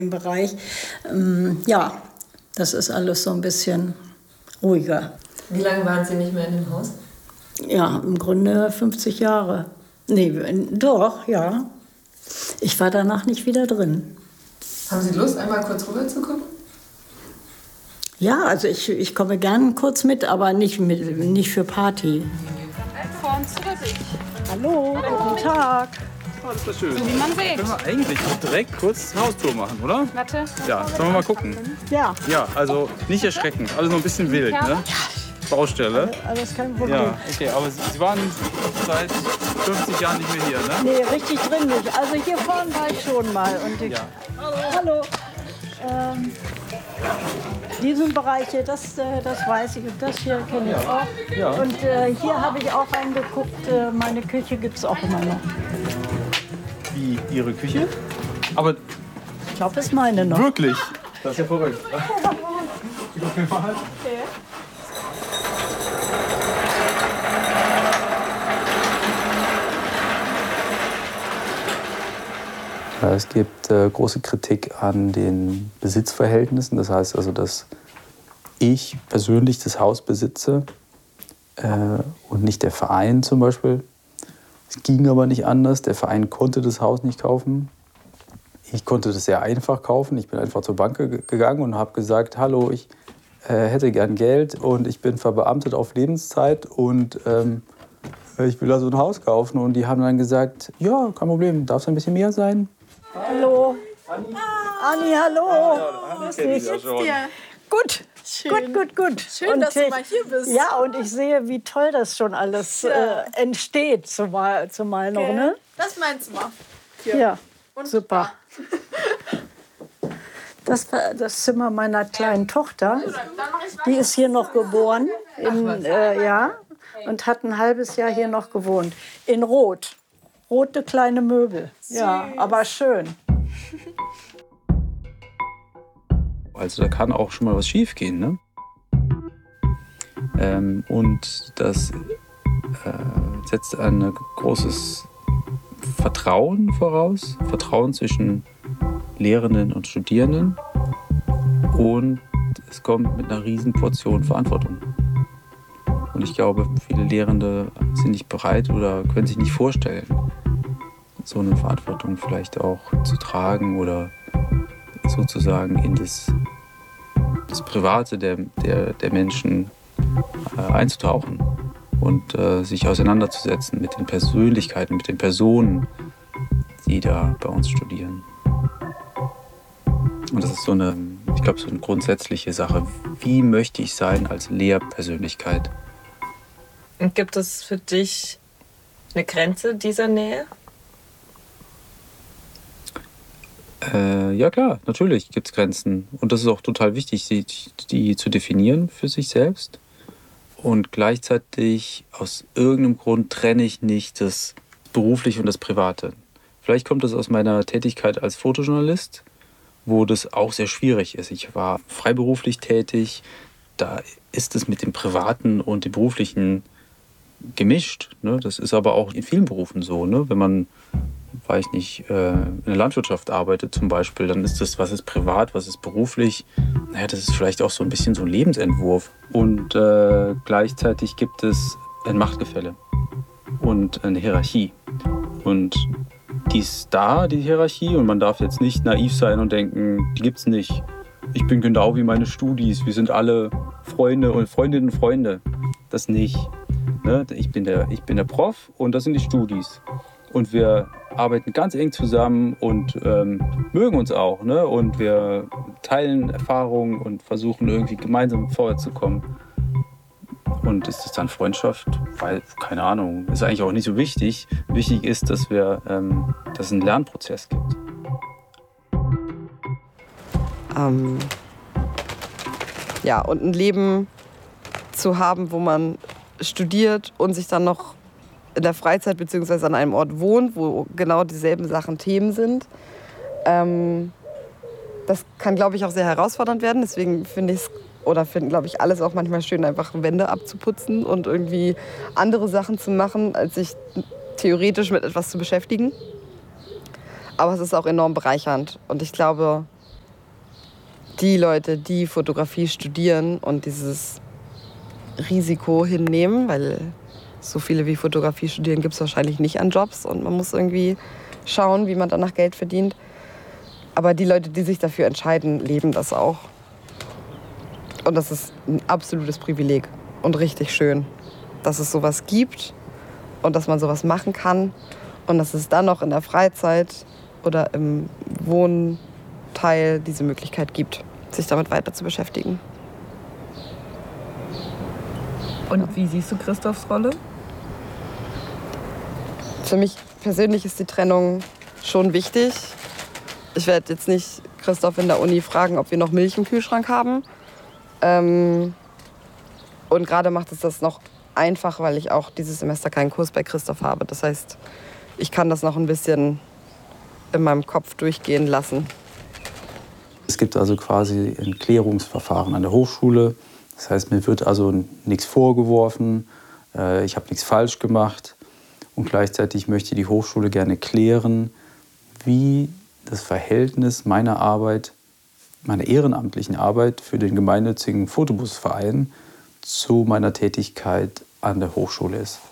Im Bereich, ja, das ist alles so ein bisschen ruhiger. Wie lange waren Sie nicht mehr in dem Haus? Ja, im Grunde 50 Jahre. Nee, doch, ja. Ich war danach nicht wieder drin. Haben Sie Lust, einmal kurz rüber zu gucken? Ja, also ich komme gern kurz mit, aber nicht für Party. Vor uns oder dich? Hallo, guten Tag. Oh, das ist schön. So wie man sieht. Können wir eigentlich auch direkt kurz eine Haustour machen, oder? Warte. Ja, sollen wir mal gucken? Ja, Ja, also nicht erschreckend, alles noch ein bisschen wild, ne? Baustelle. alles kein Problem. Ja, okay, aber Sie waren seit 50 Jahren nicht mehr hier, ne? Nee, richtig drin nicht. Also hier vorne war ich schon mal. Und Ja. Hallo. Diesen Bereich hier, das weiß ich. Und das hier kenne ich auch. Ja. Und hier habe ich auch reingeguckt. Meine Küche gibt es auch immer noch. Wie Ihre Küche? Aber Ich glaube, das ist meine noch. wirklich? Das ist ja verrückt. Ich guck mir mal. Es gibt große Kritik an den Besitzverhältnissen. Das heißt also, dass ich persönlich das Haus besitze und nicht der Verein zum Beispiel. Es ging aber nicht anders. Der Verein konnte das Haus nicht kaufen. Ich konnte das sehr einfach kaufen. Ich bin einfach zur Bank gegangen und habe gesagt, hallo, ich hätte gern Geld und ich bin verbeamtet auf Lebenszeit und ich will also ein Haus kaufen. Und die haben dann gesagt, ja, kein Problem, darf es ein bisschen mehr sein? Hallo. Anni, hallo. Grüß dich. Gut. Schön. Gut. Schön, dass du mal hier bist. Ja, und ich sehe, wie toll das schon alles entsteht, zumal noch, ne? Das ist mein Zimmer. Ja, super. Das war das Zimmer meiner kleinen Tochter. Die ist hier noch geboren, und hat ein halbes Jahr hier noch gewohnt. In Rot. Rote kleine Möbel. Ja, aber schön. Also da kann auch schon mal was schief gehen, ne? Und das setzt ein großes Vertrauen voraus. Vertrauen zwischen Lehrenden und Studierenden. Und es kommt mit einer riesen Portion Verantwortung. Und ich glaube, viele Lehrende sind nicht bereit oder können sich nicht vorstellen, so eine Verantwortung vielleicht auch zu tragen oder sozusagen in das Private der Menschen einzutauchen und sich auseinanderzusetzen mit den Persönlichkeiten, mit den Personen, die da bei uns studieren. Und das ist so eine grundsätzliche Sache. Wie möchte ich sein als Lehrpersönlichkeit? Und gibt es für dich eine Grenze dieser Nähe? Ja klar, natürlich gibt es Grenzen. Und das ist auch total wichtig, die zu definieren für sich selbst. Und gleichzeitig aus irgendeinem Grund trenne ich nicht das Berufliche und das Private. Vielleicht kommt das aus meiner Tätigkeit als Fotojournalist, wo das auch sehr schwierig ist. Ich war freiberuflich tätig, da ist es mit dem Privaten und dem Beruflichen gemischt. Ne? Das ist aber auch in vielen Berufen so. Ne? Wenn man, weiß ich nicht, in der Landwirtschaft arbeitet zum Beispiel, dann ist das, was ist privat, was ist beruflich. Naja, das ist vielleicht auch so ein bisschen so ein Lebensentwurf. Und gleichzeitig gibt es ein Machtgefälle und eine Hierarchie. Und die ist da, die Hierarchie, und man darf jetzt nicht naiv sein und denken, die gibt's nicht. Ich bin genau wie meine Studis, wir sind alle Freunde und Freundinnen und Freunde. Das nicht. Ne? Ich bin der Prof und das sind die Studis. Und wir arbeiten ganz eng zusammen und mögen uns auch. Ne? Und wir teilen Erfahrungen und versuchen irgendwie gemeinsam vorwärts zu kommen. Und ist es dann Freundschaft? Weil, keine Ahnung, ist eigentlich auch nicht so wichtig. Wichtig ist, dass es einen Lernprozess gibt. Ja, und ein Leben zu haben, wo man studiert und sich dann noch in der Freizeit bzw. an einem Ort wohnt, wo genau dieselben Sachen Themen sind. Das kann, glaube ich, auch sehr herausfordernd werden. Deswegen finden, glaube ich, alles auch manchmal schön, einfach Wände abzuputzen und irgendwie andere Sachen zu machen, als sich theoretisch mit etwas zu beschäftigen. Aber es ist auch enorm bereichernd. Und ich glaube, die Leute, die Fotografie studieren und dieses Risiko hinnehmen, weil so viele wie Fotografie studieren gibt es wahrscheinlich nicht an Jobs und man muss irgendwie schauen, wie man danach Geld verdient. Aber die Leute, die sich dafür entscheiden, leben das auch. Und das ist ein absolutes Privileg und richtig schön, dass es sowas gibt und dass man sowas machen kann und dass es dann noch in der Freizeit oder im Wohnteil diese Möglichkeit gibt, sich damit weiter zu beschäftigen. Und wie siehst du Christophs Rolle? Für mich persönlich ist die Trennung schon wichtig. Ich werde jetzt nicht Christoph in der Uni fragen, ob wir noch Milch im Kühlschrank haben. Und gerade macht es das noch einfach, weil ich auch dieses Semester keinen Kurs bei Christoph habe. Das heißt, ich kann das noch ein bisschen in meinem Kopf durchgehen lassen. Es gibt also quasi ein Klärungsverfahren an der Hochschule. Das heißt, mir wird also nichts vorgeworfen, ich habe nichts falsch gemacht. Und gleichzeitig möchte die Hochschule gerne klären, wie das Verhältnis meiner Arbeit, meiner ehrenamtlichen Arbeit für den gemeinnützigen Fotobusverein zu meiner Tätigkeit an der Hochschule ist.